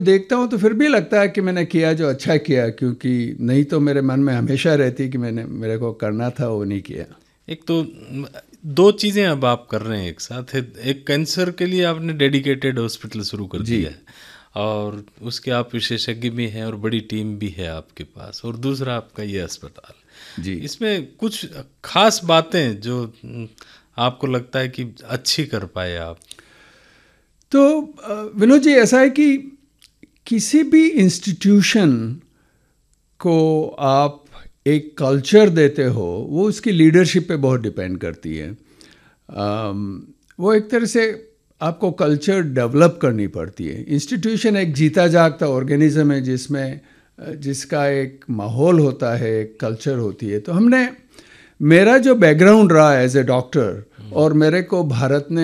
देखता हूँ तो फिर भी लगता है कि मैंने किया जो अच्छा किया, क्योंकि नहीं तो मेरे मन में हमेशा रहती कि मेरे को करना था वो नहीं किया। एक तो दो चीज़ें अब आप कर रहे हैं एक साथ। एक कैंसर के लिए आपने डेडिकेटेड हॉस्पिटल शुरू कर जी दिया है, और उसके आप विशेषज्ञ भी हैं और बड़ी टीम भी है आपके पास, और दूसरा आपका ये अस्पताल। जी। इसमें कुछ खास बातें जो आपको लगता है कि अच्छी कर पाए आप? तो विनोद जी, ऐसा है कि किसी भी इंस्टीट्यूशन को आप एक कल्चर देते हो, वो उसकी लीडरशिप पे बहुत डिपेंड करती है। वो एक तरह से आपको कल्चर डेवलप करनी पड़ती है। इंस्टीट्यूशन एक जीता जागता ऑर्गेनिज्म है जिसका एक माहौल होता है, एक कल्चर होती है। तो मेरा जो बैकग्राउंड रहा एज ए डॉक्टर, और मेरे को भारत ने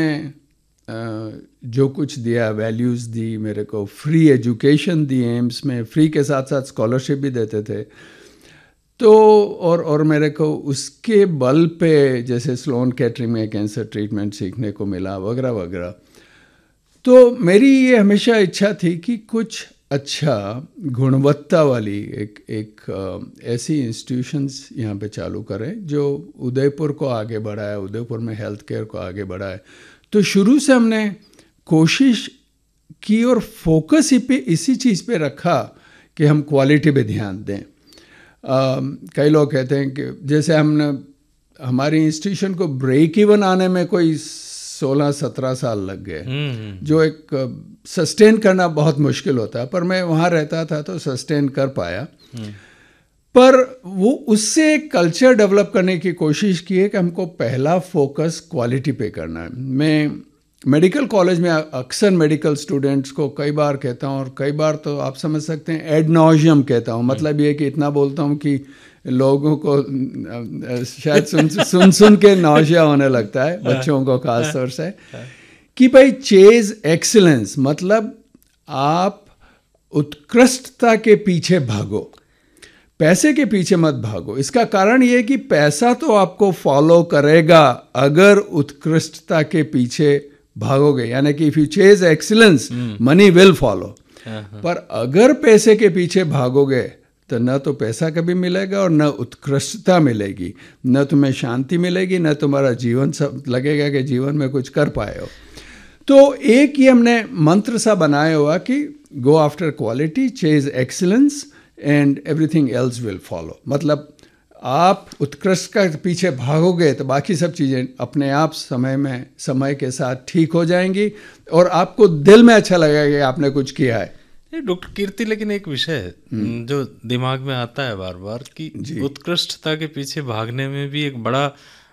जो कुछ दिया, वैल्यूज़ दी, मेरे को फ्री एजुकेशन दी एम्स में, फ्री के साथ साथ स्कॉलरशिप भी देते थे। तो और मेरे को उसके बल पे जैसे स्लोन केटरिंग में कैंसर ट्रीटमेंट सीखने को मिला वगैरह वगैरह। तो मेरी ये हमेशा इच्छा थी कि कुछ अच्छा गुणवत्ता वाली एक ऐसी इंस्टीट्यूशंस यहाँ पे चालू करें जो उदयपुर को आगे बढ़ाए, उदयपुर में हेल्थ केयर को आगे बढ़ाए। तो शुरू से हमने कोशिश की और फोकस इसी चीज़ पे रखा कि हम क्वालिटी पे ध्यान दें। कई लोग कहते हैं कि जैसे हमारी इंस्टीट्यूशन को ब्रेक इवन आने में कोई 16-17 साल लग गए, जो एक सस्टेन करना बहुत मुश्किल होता है, पर मैं वहाँ रहता था तो सस्टेन कर पाया। पर वो उससे एक कल्चर डेवलप करने की कोशिश की है कि हमको पहला फोकस क्वालिटी पे करना है। मैं मेडिकल कॉलेज में अक्सर मेडिकल स्टूडेंट्स को कई बार कहता हूँ, और कई बार तो आप समझ सकते हैं एड नॉजियम कहता हूँ। मतलब ये कि इतना बोलता हूँ कि लोगों को शायद सुन के नौशिया होने लगता है, बच्चों को खास तौर से, कि भाई चेज एक्सीलेंस, मतलब आप उत्कृष्टता के पीछे भागो, पैसे के पीछे मत भागो। इसका कारण ये है कि पैसा तो आपको फॉलो करेगा अगर उत्कृष्टता के पीछे भागोगे, यानी कि if you chase excellence money will follow. पर अगर पैसे के पीछे भागोगे तो न तो पैसा कभी मिलेगा और न उत्कृष्टता मिलेगी, न तुम्हें शांति मिलेगी, न तुम्हारा जीवन सब लगेगा कि जीवन में कुछ कर पाए हो। तो एक ही हमने मंत्र सा बनाया हुआ कि go after quality, chase excellence and everything else will follow. मतलब आप उत्कृष्ट का पीछे भागोगे तो बाकी सब चीज़ें अपने आप समय के साथ ठीक हो जाएंगी, और आपको दिल में अच्छा लगेगा कि आपने कुछ किया है। डॉक्टर कीर्ति, लेकिन एक विषय है जो दिमाग में आता है बार बार कि उत्कृष्टता के पीछे भागने में भी एक बड़ा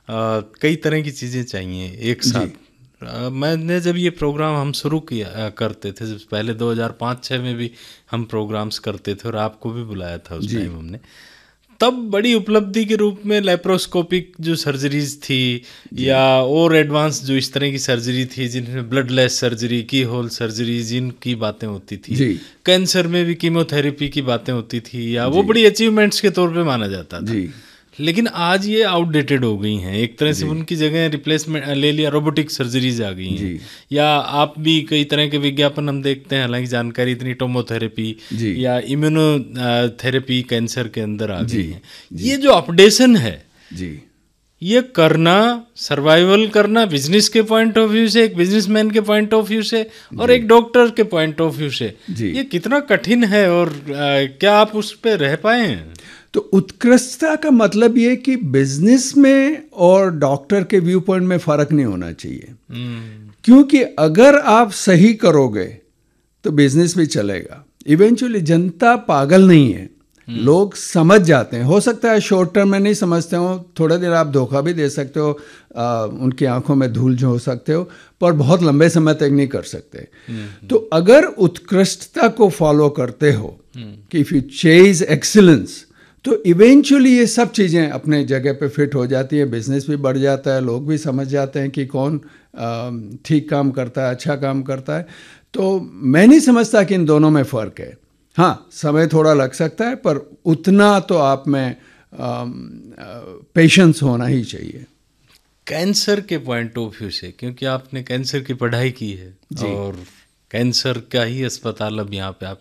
कई तरह की चीज़ें चाहिए एक साथ। मैंने जब ये प्रोग्राम हम शुरू करते थे, जब पहले 2005-06 में भी हम प्रोग्राम्स करते थे और आपको भी बुलाया था उस टाइम हमने, तब बड़ी उपलब्धि के रूप में लेप्रोस्कोपिक जो सर्जरीज थी या और एडवांस जो इस तरह की सर्जरी थी, जिनमें ब्लडलेस सर्जरी, की होल सर्जरी, जिनकी बातें होती थी, कैंसर में भी कीमोथेरेपी की बातें होती थी, या वो बड़ी अचीवमेंट्स के तौर पे माना जाता था। लेकिन आज ये आउटडेटेड हो गई हैं, एक तरह से उनकी जगह रिप्लेसमेंट ले लिया, रोबोटिक सर्जरीज आ गई हैं। या आप भी कई तरह के विज्ञापन हम देखते हैं, हालांकि जानकारी इतनी, टोमोथेरेपी या इम्यूनोथेरेपी कैंसर के अंदर आ गई है। ये जो अपडेशन है ये करना, सर्वाइवल करना, बिजनेस के पॉइंट ऑफ व्यू से, एक बिजनेसमैन के पॉइंट ऑफ व्यू से और एक डॉक्टर के पॉइंट ऑफ व्यू से, ये कितना कठिन है, और क्या आप उस पर रह पाए हैं? तो उत्कृष्टता का मतलब ये कि बिजनेस में और डॉक्टर के व्यू पॉइंट में फ़र्क नहीं होना चाहिए। क्योंकि अगर आप सही करोगे तो बिजनेस भी चलेगा। इवेंचुअली जनता पागल नहीं है, लोग समझ जाते हैं। हो सकता है शॉर्ट टर्म में नहीं समझते हो, थोड़ा देर आप धोखा भी दे सकते हो, उनकी आंखों में धूल झोंक सकते हो, पर बहुत लंबे समय तक नहीं कर सकते। तो अगर उत्कृष्टता को फॉलो करते हो कि इफ यू चेज एक्सीलेंस, तो इवेंचुअली ये सब चीज़ें अपने जगह पे फिट हो जाती है, बिजनेस भी बढ़ जाता है, लोग भी समझ जाते हैं कि कौन ठीक काम करता है, अच्छा काम करता है। तो मैं नहीं समझता कि इन दोनों में फ़र्क है। हाँ, समय थोड़ा लग सकता है, पर उतना तो आप में पेशेंस होना ही चाहिए। कैंसर के पॉइंट ऑफ व्यू से, क्योंकि आपने कैंसर की पढ़ाई की है और कैंसर का ही अस्पताल अब यहाँ पे आप